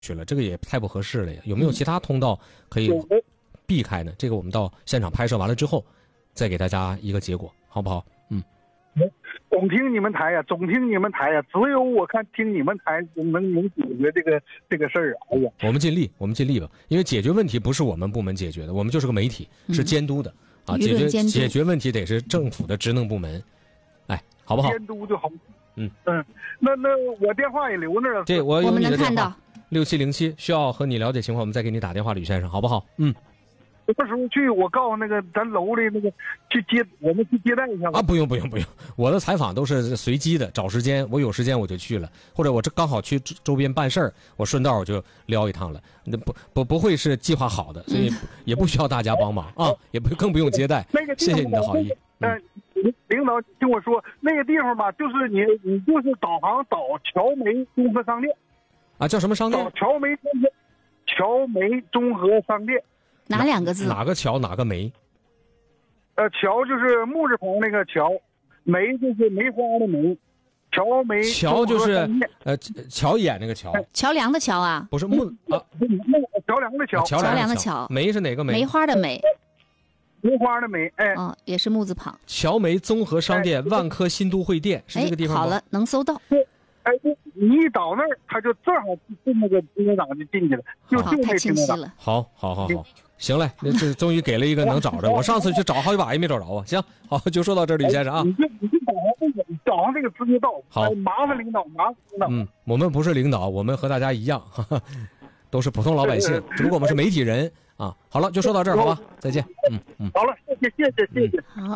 去了，这个也太不合适了呀。有没有其他通道可以避开呢？这个我们到现场拍摄完了之后，再给大家一个结果，好不好？ 总听你们台呀，总听你们台呀，只有我看听你们台能解决这个事儿。哎呀， 我们尽力吧，因为解决问题不是我们部门解决的，我们就是个媒体，是监督的啊。解决问题得是政府的职能部门，哎，好不好？ 监督就好。那我电话也留那了。 对，我有你的电话 ，6707， 需要和你了解情况，我们再给你打电话，吕先生，好不好？ 什么时候去？我告诉那个咱楼里那个我们去接待一下吧。 啊，不用，我的采访都是随机的，找时间，我有时间我就去了，或者我这刚好去周边办事儿，我顺道我就撩一趟了。那不会是计划好的，所以也不需要大家帮忙啊，更不用接待。谢谢你的好意。 领导听我说，那个地方吧，就是你就是导航导乔梅综合商店啊，叫什么商店？ 导乔梅综合商店。 哪两个字？ 哪个乔哪个梅？ 乔就是木字旁那个乔，梅就是梅花的梅， 乔就是乔眼那个乔， 桥梁的桥啊？ 不是木啊， 桥梁的桥， 桥梁的桥， 梅是哪个梅？ 梅花的梅， 梅花的梅，哎， 也是木字旁。 乔梅综合商店，万科新都会店是这个地方吗？ 好了，能搜到。 哎，你一到那儿，他就正好进那个停车场就进去了，就太清晰了。 好，行嘞，那这终于给了一个能找着。我上次去找好几把也没找着啊。行，好，就说到这儿，吕先生啊。 你就导航这个直接到。 好， 麻烦领导。 我们不是领导，我们和大家一样，都是普通老百姓，只不过我们是媒体人啊。好了，就说到这儿，好吧，再见。 好了，谢谢。 好。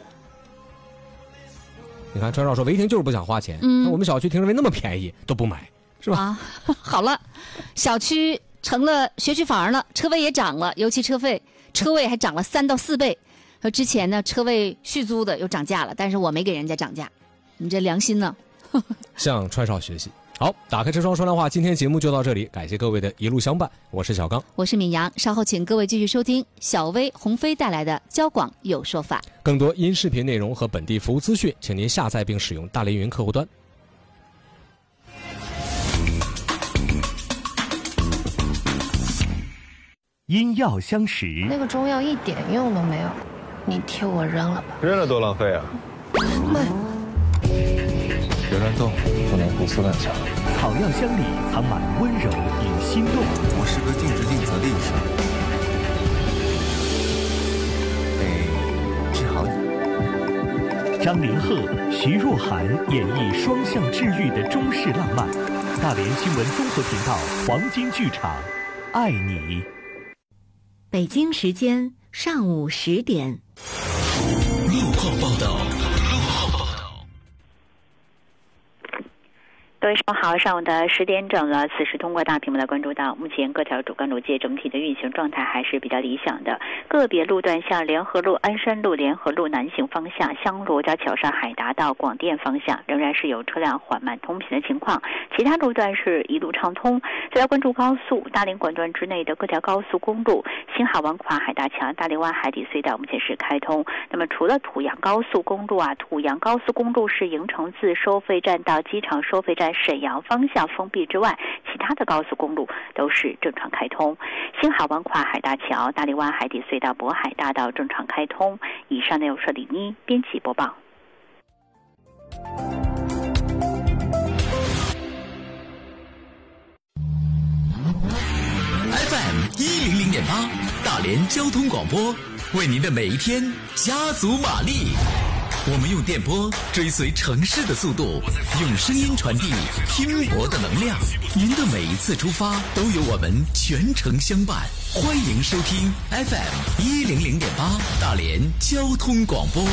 你看川少说违停就是不想花钱，我们小区停车位那么便宜都不买，是吧？ 啊，好了，小区成了学区房了，车位也涨了，尤其车位还涨了3到4倍。和之前呢，车位续租的又涨价了，但是我没给人家涨价，你这良心呢？ 向川少学习。好，打开车窗说亮话，今天节目就到这里，感谢各位的一路相伴，我是小刚， 我是闵阳，稍后请各位继续收听小薇、鸿飞带来的交广有说法。 更多音视频内容和本地服务资讯，请您下载并使用大连云客户端。 因药相识， 那个中药一点用都没有，你替我扔了吧。 扔了多浪费啊！决战斗不能胡思乱想。 草药香里藏满温柔与心动。 我是个尽职尽责的医生，得治好你。 张凌赫、徐若涵演绎双向治愈的中式浪漫。大连新闻综合频道黄金剧场，爱你。 北京时间上午10点。 路况报道。 各位上午好，上午的10点整了。此时通过大屏幕来关注到，目前各条主干路街整体的运行状态还是比较理想的。个别路段像联合路、鞍山路、联合路南行方向、香罗家桥上海达到广电方向，仍然是有车辆缓慢通行的情况。其他路段是一路畅通。再来关注高速，大连管段之内的各条高速公路，新海湾跨海大桥、大连湾海底隧道目前是开通。那么除了土阳高速公路土阳高速公路是营城自收费站到机场收费站沈阳方向封闭之外，其他的高速公路都是正常开通。新海湾跨海大桥、大连湾海底隧道、渤海大道正常开通。以上内容是李妮编辑播报。 FM100.8 大连交通广播，为您的每一天加足马力。我们用电波追随城市的速度，用声音传递拼搏的能量。您的每一次出发都有我们全程相伴。欢迎收听 FM100.8 大连交通广播。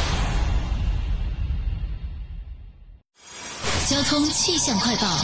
交通气象快报。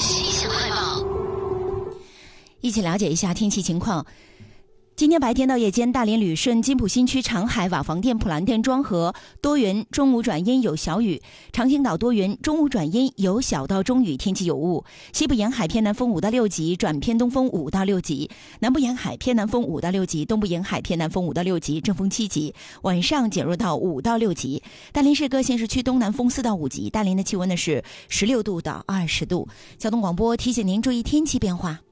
一起了解一下天气情况。今天白天到夜间，大连旅顺、金浦新区长海、瓦房店、普兰店、庄河多云，中午转阴有小雨；长青岛多云，中午转阴有小到中雨，天气有雾。西部沿海偏南风5到6级，转偏东风5到6级；南部沿海偏南风5到6级，东部沿海偏南风5到6级，阵风7级，晚上减弱到5到6级。大连市各县市区东南风4到5级。大连的气温呢是16度到20度。交通广播提醒您注意天气变化。